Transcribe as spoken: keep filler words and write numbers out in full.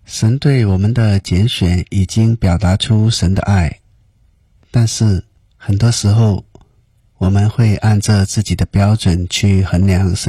神对我们的拣选已经表达出神的爱，但是很多时候我们会按着自己的标准去衡量神